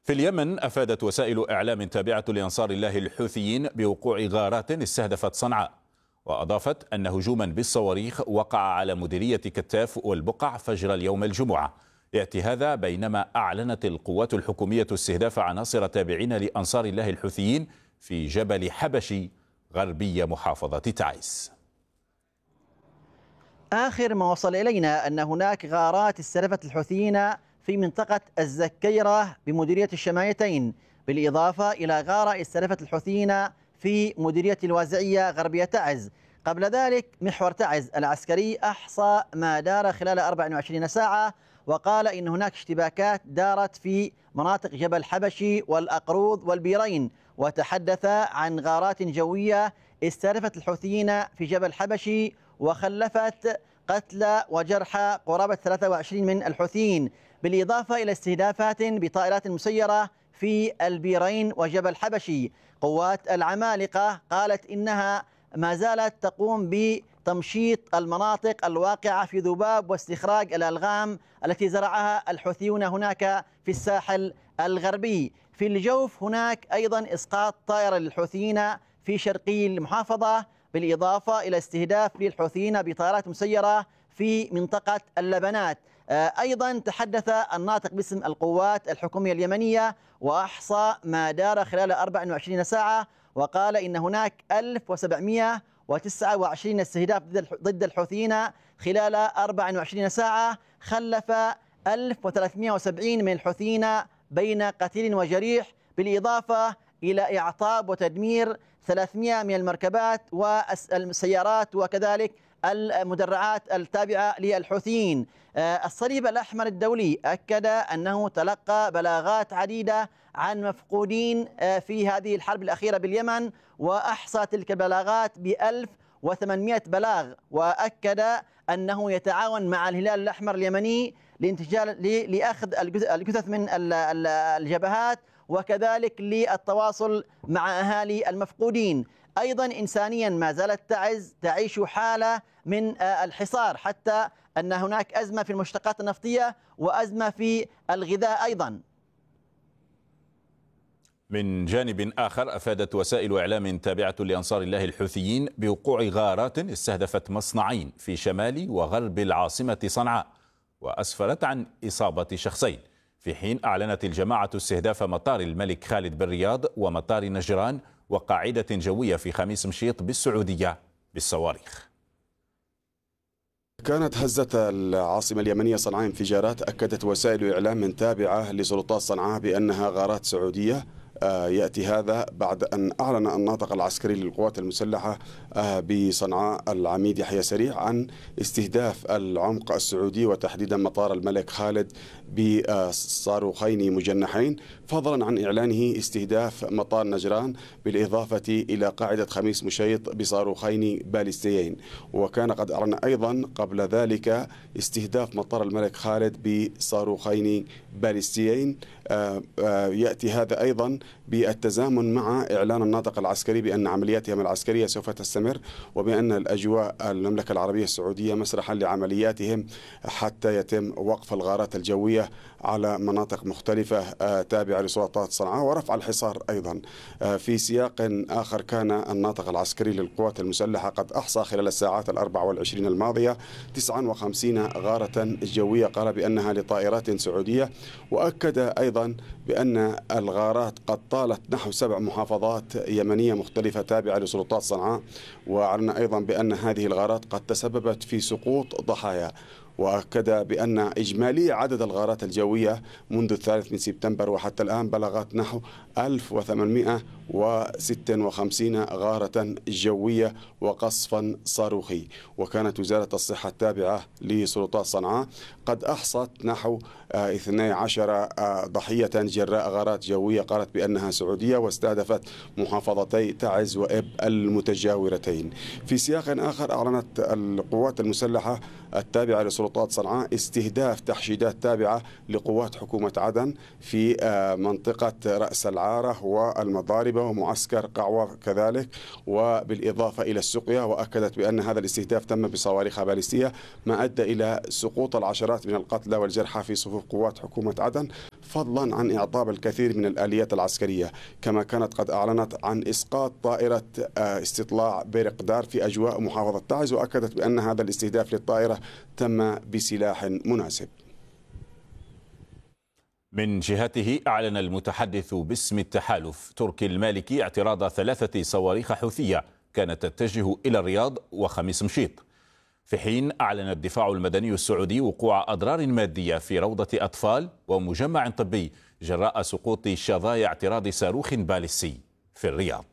في اليمن أفادت وسائل إعلام تابعة لأنصار الله الحوثيين بوقوع غارات استهدفت صنعاء، وأضافت أن هجوما بالصواريخ وقع على مديرية كتاف والبقع فجر اليوم الجمعة. يأتي هذا بينما أعلنت القوات الحكومية استهداف عناصر تابعين لأنصار الله الحوثيين في جبل حبشي غربي محافظة تعز. آخر ما وصل إلينا أن هناك غارات استهدفت الحوثيين في منطقة الزكيرة بمديرية الشمايتين، بالإضافة إلى غارة استهدفت الحوثيين في مديرية الوازعية غربية تعز. قبل ذلك محور تعز العسكري أحصى ما دار خلال 24 ساعة، وقال إن هناك اشتباكات دارت في مناطق جبل حبشي والأقروض والبيرين، وتحدث عن غارات جوية استهدفت الحوثيين في جبل حبشي وخلفت قتلى وجرحى قرابة 23 من الحوثيين، بالإضافة إلى استهدافات بطائرات مسيرة في البيرين وجبل حبشي. قوات العمالقة قالت إنها ما زالت تقوم بتمشيط المناطق الواقعة في ذباب واستخراج الألغام التي زرعها الحوثيون هناك في الساحل الغربي. في الجوف هناك أيضا إسقاط طائرة للحوثيين في شرقي المحافظة، بالإضافة إلى استهداف للحوثيين بطائرات مسيرة في منطقة اللبنات. أيضا تحدث الناطق باسم القوات الحكومية اليمنية وأحصى ما دار خلال 24 ساعة، وقال إن هناك 1729 استهداف ضد الحوثيين خلال 24 ساعة، خلف 1370 من الحوثيين بين قتيل وجريح، بالإضافة إلى إعطاب وتدمير 300 من المركبات والسيارات وكذلك المدرعات التابعة للحوثيين. الصليب الأحمر الدولي أكد أنه تلقى بلاغات عديدة عن مفقودين في هذه الحرب الأخيرة باليمن، وأحصى تلك البلاغات ب1800 بلاغ، وأكد أنه يتعاون مع الهلال الأحمر اليمني لأخذ الجثث من الجبهات وكذلك للتواصل مع أهالي المفقودين. أيضا إنسانيا ما زالت تعز تعيش حالة من الحصار، حتى أن هناك أزمة في المشتقات النفطية وأزمة في الغذاء أيضا. من جانب آخر أفادت وسائل إعلام تابعة لأنصار الله الحوثيين بوقوع غارات استهدفت مصنعين في شمال وغرب العاصمة صنعاء، وأسفرت عن إصابة شخصين، في حين أعلنت الجماعة استهداف مطار الملك خالد بالرياض ومطار نجران وقاعدة جوية في خميس مشيط بالسعودية بالصواريخ. كانت هزة العاصمة اليمنية صنعاء انفجارات أكدت وسائل إعلام تابعة لسلطات صنعاء بأنها غارات سعودية. يأتي هذا بعد أن أعلن الناطق العسكري للقوات المسلحة بصنعاء العميد يحيى سريع عن استهداف العمق السعودي وتحديدا مطار الملك خالد بصاروخين مجنحين، فضلا عن إعلانه استهداف مطار نجران بالإضافة إلى قاعدة خميس مشيط بصاروخين باليستيين. وكان قد أعلن أيضا قبل ذلك استهداف مطار الملك خالد بصاروخين باليستيين. يأتي هذا أيضا بالتزامن مع إعلان الناطق العسكري بأن عملياتهم العسكرية سوف تستمر، وبأن الأجواء المملكة العربية السعودية مسرحا لعملياتهم حتى يتم وقف الغارات الجوية على مناطق مختلفة تابعة لسلطات صنعاء ورفع الحصار أيضا. في سياق آخر كان الناطق العسكري للقوات المسلحة قد أحصى خلال الساعات 24 الماضية 59 غارة جوية، قال بأنها لطائرات سعودية، وأكد أيضا بأن الغارات قد طالت نحو 7 محافظات يمنية مختلفة تابعة لسلطات صنعاء، وأعلن أيضا بأن هذه الغارات قد تسببت في سقوط ضحايا. وأكد بأن إجمالي عدد الغارات الجوية منذ 3 سبتمبر وحتى الآن بلغت نحو 1856 غارة جوية وقصفا صاروخي. وكانت وزارة الصحة التابعة لسلطات صنعاء قد أحصت نحو 12 ضحية جراء غارات جوية قالت بأنها سعودية، واستهدفت محافظتي تعز وإب المتجاورتين. في سياق آخر أعلنت القوات المسلحة التابعة لسلطات صنعاء استهداف تحشيدات تابعة لقوات حكومة عدن في منطقة رأس العارة والمضاربة ومعسكر قعوة كذلك، وبالإضافة إلى السقيا. وأكدت بأن هذا الاستهداف تم بصواريخ باليستية، ما أدى إلى سقوط العشرات من القتلى والجرحى في صفوف قوات حكومة عدن، فضلا عن إعطاب الكثير من الآليات العسكرية، كما كانت قد أعلنت عن إسقاط طائرة استطلاع بيرقدار في أجواء محافظة تعز، وأكدت بأن هذا الاستهداف للطائرة تم بسلاح مناسب. من جهته أعلن المتحدث باسم التحالف تركي المالكي اعتراض 3 صواريخ حوثية كانت تتجه إلى الرياض وخميس مشيط، في حين أعلن الدفاع المدني السعودي وقوع أضرار مادية في روضة أطفال ومجمع طبي جراء سقوط شظايا اعتراض صاروخ باليستي في الرياض.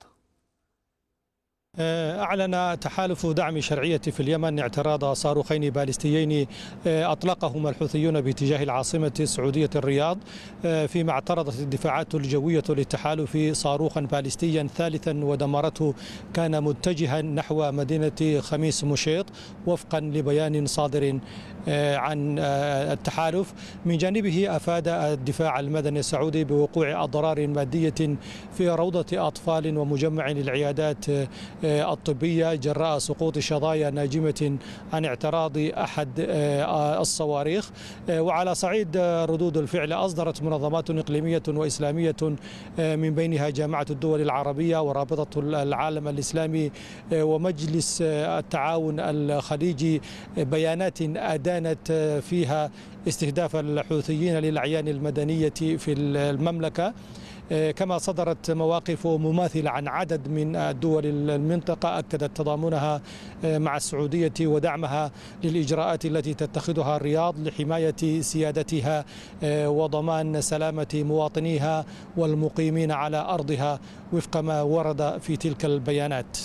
أعلن تحالف دعم شرعية في اليمن اعتراض صاروخين باليستيين أطلقهما الحوثيون باتجاه العاصمة السعودية الرياض، فيما اعترضت الدفاعات الجوية للتحالف صاروخا باليستيا ثالثا ودمرته كان متجها نحو مدينة خميس مشيط وفقا لبيان صادر عن التحالف. من جانبه أفاد الدفاع المدني السعودي بوقوع أضرار مادية في روضة أطفال ومجمع للعيادات الطبية جراء سقوط شظايا ناجمة عن اعتراض أحد الصواريخ. وعلى صعيد ردود الفعل أصدرت منظمات إقليمية وإسلامية من بينها جامعة الدول العربية ورابطة العالم الإسلامي ومجلس التعاون الخليجي بيانات أدانت فيها استهداف الحوثيين للأعيان المدنية في المملكة، كما صدرت مواقف مماثلة عن عدد من دول المنطقة أكدت تضامنها مع السعودية ودعمها للإجراءات التي تتخذها الرياض لحماية سيادتها وضمان سلامة مواطنيها والمقيمين على أرضها وفق ما ورد في تلك البيانات.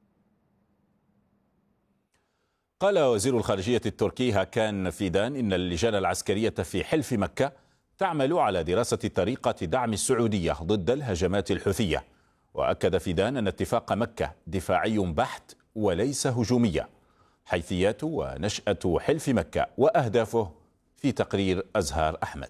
قال وزير الخارجية التركي هاكان فيدان إن اللجان العسكرية في حلف مكة تعمل على دراسة طريقة دعم السعودية ضد الهجمات الحوثية، وأكد فيدان أن اتفاق مكة دفاعي بحت وليس هجومية. حيثيات ونشأة حلف مكة وأهدافه في تقرير أزهار أحمد.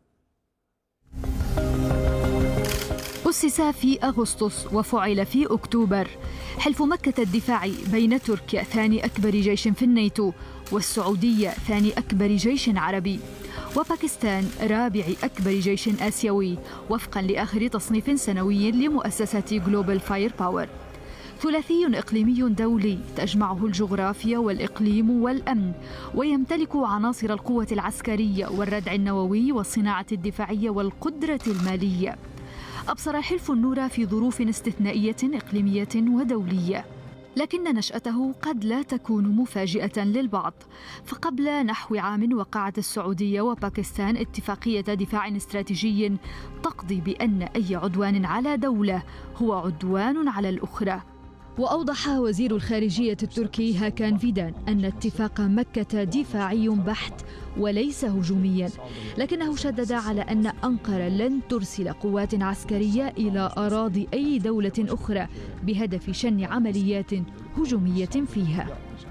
أسس في أغسطس وفعل في أكتوبر. حلف مكة الدفاعي بين تركيا ثاني أكبر جيش في الناتو والسعودية ثاني أكبر جيش عربي وباكستان رابع أكبر جيش آسيوي وفقا لآخر تصنيف سنوي لمؤسسة جلوبال فاير باور. ثلاثي إقليمي دولي تجمعه الجغرافيا والإقليم والأمن، ويمتلك عناصر القوة العسكرية والردع النووي والصناعة الدفاعية والقدرة المالية. أبصر حلف النور في ظروف استثنائية إقليمية ودولية، لكن نشأته قد لا تكون مفاجئة للبعض، فقبل نحو عام وقعت السعودية وباكستان اتفاقية دفاع استراتيجي تقضي بأن أي عدوان على دولة هو عدوان على الأخرى. وأوضح وزير الخارجية التركي هاكان فيدان أن اتفاق مكة دفاعي بحت وليس هجوميا، لكنه شدد على أن أنقرة لن ترسل قوات عسكرية إلى أراضي أي دولة أخرى بهدف شن عمليات هجومية فيها.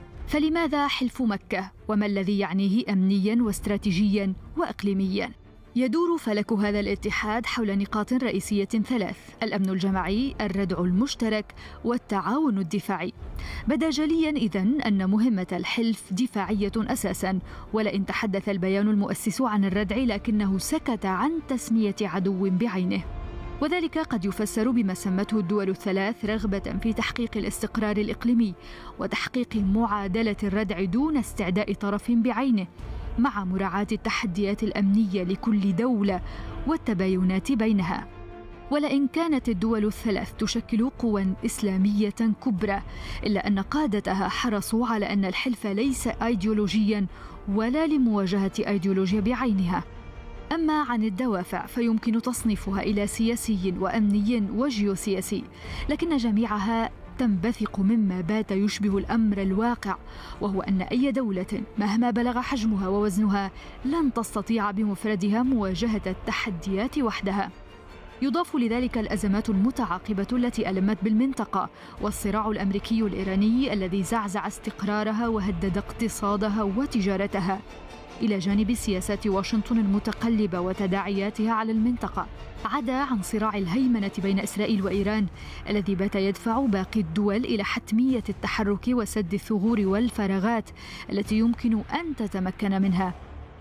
فلماذا حلف مكة؟ وما الذي يعنيه أمنيا واستراتيجيا وإقليميا؟ يدور فلك هذا الاتحاد حول نقاط رئيسية 3: الأمن الجماعي، الردع المشترك، والتعاون الدفاعي. بدا جليا إذن أن مهمة الحلف دفاعية أساسا، ولئن تحدث البيان المؤسس عن الردع لكنه سكت عن تسمية عدو بعينه، وذلك قد يفسر بما سمته الدول الثلاث رغبة في تحقيق الاستقرار الإقليمي وتحقيق معادلة الردع دون استعداء طرف بعينه، مع مراعاة التحديات الأمنية لكل دولة والتباينات بينها. ولئن كانت الدول الثلاث تشكل قوى إسلامية كبرى، إلا أن قادتها حرصوا على أن الحلف ليس أيديولوجيا ولا لمواجهة أيديولوجيا بعينها. أما عن الدوافع فيمكن تصنيفها إلى سياسي وأمني وجيوسياسي، لكن جميعها تنبثق مما بات يشبه الأمر الواقع، وهو أن أي دولة مهما بلغ حجمها ووزنها لن تستطيع بمفردها مواجهة التحديات وحدها. يضاف لذلك الأزمات المتعاقبة التي ألمت بالمنطقة، والصراع الأمريكي الإيراني الذي زعزع استقرارها وهدد اقتصادها وتجارتها، إلى جانب سياسات واشنطن المتقلبة وتداعياتها على المنطقة، عدا عن صراع الهيمنة بين إسرائيل وإيران الذي بات يدفع باقي الدول إلى حتمية التحرك وسد الثغور والفراغات التي يمكن أن تتمكن منها.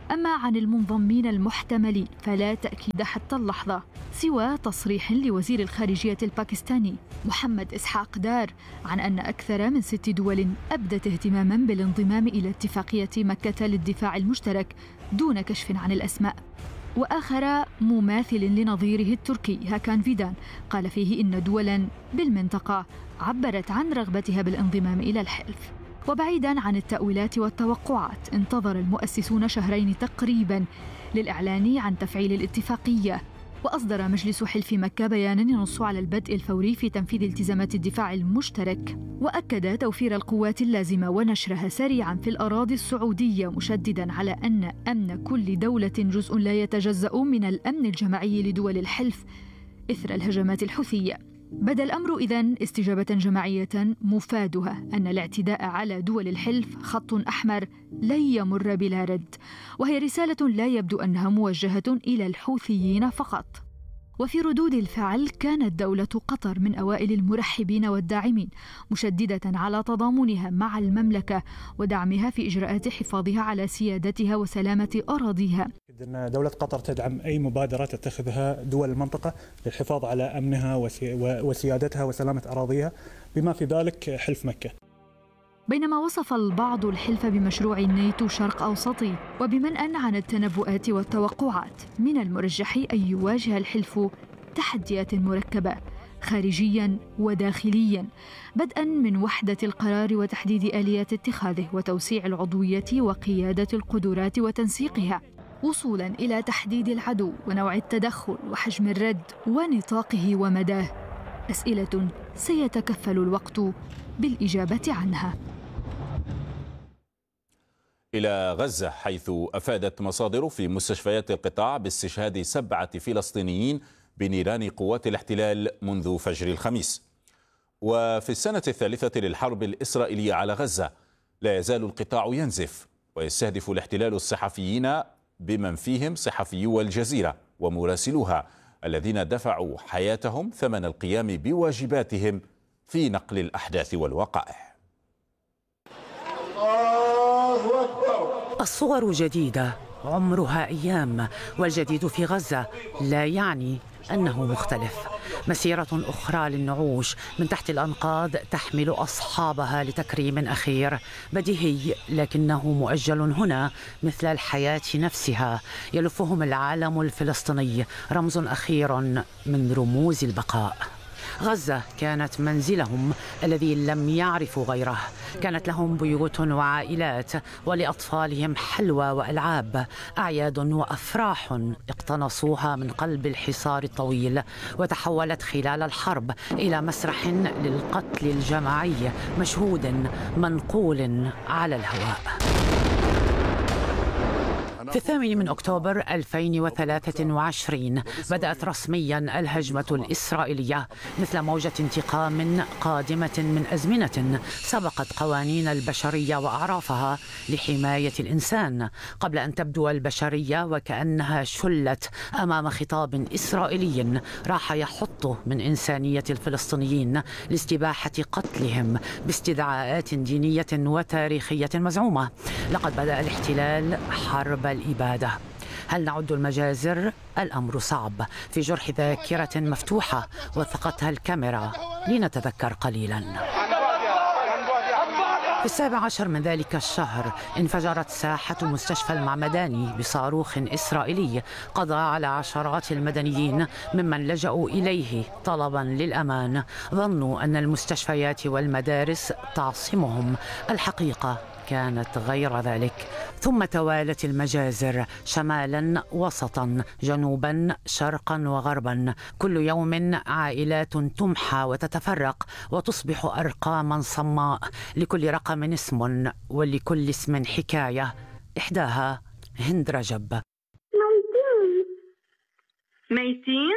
أما عن المنضمين المحتملين فلا تأكيد حتى اللحظة سوى تصريح لوزير الخارجية الباكستاني محمد إسحاق دار عن أن أكثر من 6 دول أبدت اهتماما بالانضمام إلى اتفاقية مكة للدفاع المشترك دون كشف عن الأسماء. وآخر مماثل لنظيره التركي هاكان فيدان قال فيه إن دولا بالمنطقة عبرت عن رغبتها بالانضمام إلى الحلف. وبعيداً عن التأويلات والتوقعات، انتظر المؤسسون شهرين تقريباً للإعلان عن تفعيل الاتفاقية، وأصدر مجلس حلف مكة بياناً ينص على البدء الفوري في تنفيذ التزامات الدفاع المشترك، وأكد توفير القوات اللازمة ونشرها سريعاً في الأراضي السعودية، مشدداً على أن أمن كل دولة جزء لا يتجزأ من الأمن الجماعي لدول الحلف إثر الهجمات الحوثية. بدا الأمر إذن استجابة جماعية مفادها أن الاعتداء على دول الحلف خط أحمر لن يمر بلا رد، وهي رسالة لا يبدو أنها موجهة إلى الحوثيين فقط. وفي ردود الفعل كانت دولة قطر من أوائل المرحبين والداعمين، مشددة على تضامنها مع المملكة ودعمها في إجراءات حفاظها على سيادتها وسلامة أراضيها. إن دولة قطر تدعم أي مبادرة تتخذها دول المنطقة للحفاظ على أمنها وسيادتها وسلامة أراضيها، بما في ذلك حلف مكة. بينما وصف البعض الحلف بمشروع الناتو شرق أوسطي، وبمنأى عن التنبؤات والتوقعات من المرجح أن يواجه الحلف تحديات مركبة خارجياً وداخلياً، بدءاً من وحدة القرار وتحديد آليات اتخاذه وتوسيع العضوية وقيادة القدرات وتنسيقها، وصولاً إلى تحديد العدو ونوع التدخل وحجم الرد ونطاقه ومداه، أسئلة سيتكفل الوقت بالإجابة عنها. إلى غزة، حيث أفادت مصادر في مستشفيات القطاع باستشهاد 7 فلسطينيين بنيران قوات الاحتلال منذ فجر الخميس. وفي السنة الثالثة للحرب الإسرائيلية على غزة لا يزال القطاع ينزف، ويستهدف الاحتلال الصحفيين بمن فيهم صحفيو الجزيرة ومراسلوها الذين دفعوا حياتهم ثمن القيام بواجباتهم في نقل الأحداث والوقائع. الصور جديدة عمرها أيام، والجديد في غزة لا يعني أنه مختلف. مسيرة أخرى للنعوش من تحت الأنقاض تحمل أصحابها لتكريم أخير بديهي لكنه مؤجل هنا، مثل الحياة نفسها. يلفهم العالم الفلسطيني، رمز أخير من رموز البقاء. غزة كانت منزلهم الذي لم يعرفوا غيره، كانت لهم بيوت وعائلات، ولأطفالهم حلوى وألعاب، أعياد وأفراح اقتنصوها من قلب الحصار الطويل، وتحولت خلال الحرب إلى مسرح للقتل الجماعي مشهود منقول على الهواء. في 8 أكتوبر 2023 بدأت رسميا الهجمة الإسرائيلية مثل موجة انتقام قادمة من أزمنة سبقت قوانين البشرية وأعرافها لحماية الإنسان، قبل أن تبدو البشرية وكأنها شلت أمام خطاب إسرائيلي راح يحط من إنسانية الفلسطينيين لاستباحة قتلهم باستدعاءات دينية وتاريخية مزعومة. لقد بدأ الاحتلال حرب الإبادة. هل نعد المجازر؟ الأمر صعب، في جرح ذاكرة مفتوحة وثقتها الكاميرا. لنتذكر قليلا. في 17 من ذلك الشهر انفجرت ساحة مستشفى المعمداني بصاروخ إسرائيلي قضى على عشرات المدنيين ممن لجأوا إليه طلبا للأمان. ظنوا أن المستشفيات والمدارس تعصمهم، الحقيقة كانت غير ذلك. ثم توالت المجازر شمالا وسطا جنوبا شرقا وغربا، كل يوم عائلات تمحى وتتفرق وتصبح أرقاما صماء، لكل رقم اسم ولكل اسم حكاية. إحداها هند رجب. ميتين؟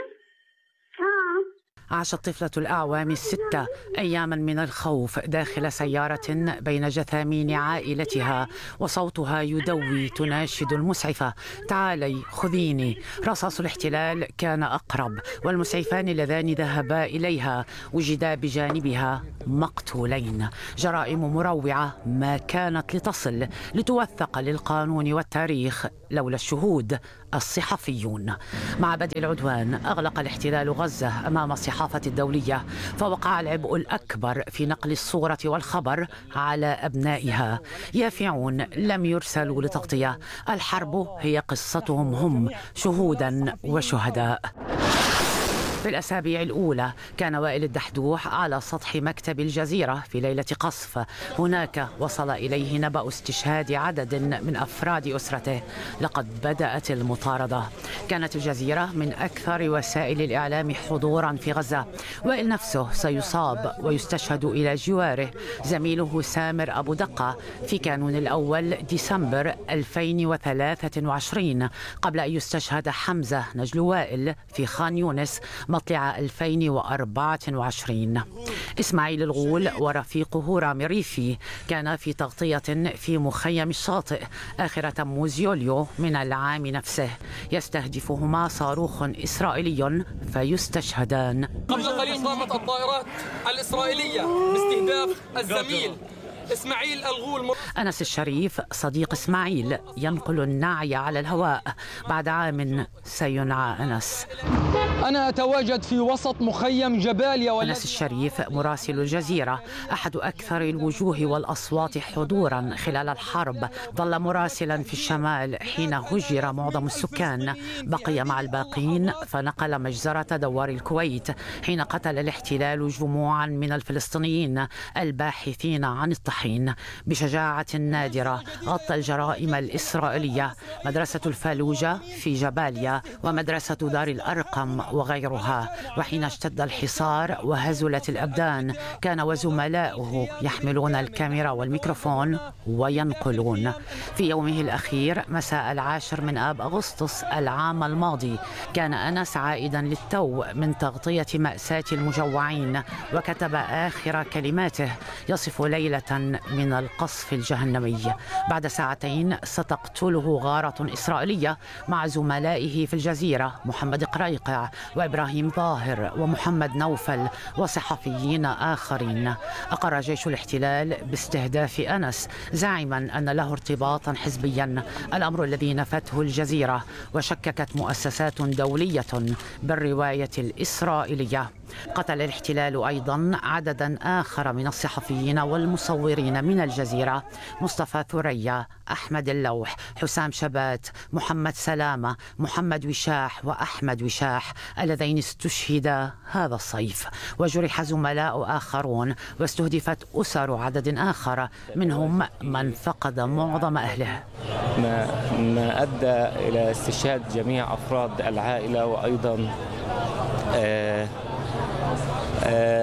عاشت طفلة الأعوام 6 أياما من الخوف داخل سيارة بين جثامين عائلتها، وصوتها يدوي تناشد المسعفة: تعالي خذيني. رصاص الاحتلال كان أقرب، والمسعفان اللذان ذهبا إليها وجدا بجانبها مقتولين. جرائم مروعة ما كانت لتصل لتوثق للقانون والتاريخ لولا الشهود الصحفيون. مع بدء العدوان أغلق الاحتلال غزة أمام الصحافة الدولية، فوقع العبء الأكبر في نقل الصورة والخبر على أبنائها. يافعون لم يرسلوا لتغطية، الحرب هي قصتهم هم شهودا وشهداء. في الأسابيع الأولى كان وائل الدحدوح على سطح مكتب الجزيرة في ليلة قصف. هناك وصل إليه نبأ استشهاد عدد من أفراد أسرته. لقد بدأت المطاردة. كانت الجزيرة من أكثر وسائل الإعلام حضورا في غزة. وائل نفسه سيصاب ويستشهد إلى جواره زميله سامر أبو دقة في كانون الأول ديسمبر 2023، قبل أن يستشهد حمزة نجل وائل في خان يونس مطلع 2024. إسماعيل الغول ورفيقه رامي ريفي كان في تغطية في مخيم الشاطئ آخر تموز يوليو من العام نفسه. يستهدفهما صاروخ إسرائيلي فيستشهدان. قبل قليل قامت الطائرات الإسرائيلية باستهداف الزميل إسماعيل الغول. أنس الشريف صديق إسماعيل ينقل النعي على الهواء. بعد عام سينعى أنس. أنا أتواجد في وسط مخيم جباليا. أنس الشريف مراسل الجزيرة، أحد أكثر الوجوه والأصوات حضورا خلال الحرب. ظل مراسلا في الشمال حين هجر معظم السكان، بقي مع الباقين فنقل مجزرة دوار الكويت حين قتل الاحتلال جموعا من الفلسطينيين الباحثين عن الطحين. بشجاعة نادرة غطى الجرائم الإسرائيلية مدرسة الفالوجة في جباليا ومدرسة دار الأرقم وغيرها. وحين اشتد الحصار وهزلت الأبدان كان وزملاؤه يحملون الكاميرا والميكروفون وينقلون. في يومه الأخير مساء 10 من آب أغسطس العام الماضي كان أنس عائدا للتو من تغطية مأساة المجوعين، وكتب آخر كلماته يصف ليلة من القصف الجهنمي. بعد ساعتين ستقتله غارة إسرائيلية مع زملائه في الجزيرة محمد قريقع وإبراهيم ظاهر ومحمد نوفل وصحفيين آخرين. أقر جيش الاحتلال باستهداف أنس زاعما أن له ارتباطا حزبيا، الأمر الذي نفته الجزيرة وشككت مؤسسات دولية بالرواية الإسرائيلية. قتل الاحتلال أيضا عددا آخر من الصحفيين والمصورين من الجزيرة: مصطفى ثريا، أحمد اللوح، حسام شبات، محمد سلامة، محمد وشاح وأحمد وشاح اللذين استشهدا هذا الصيف. وجرح زملاء آخرون واستهدفت أسر عدد آخر، منهم من فقد معظم أهله. ما أدى إلى استشهاد جميع أفراد العائلة، وأيضا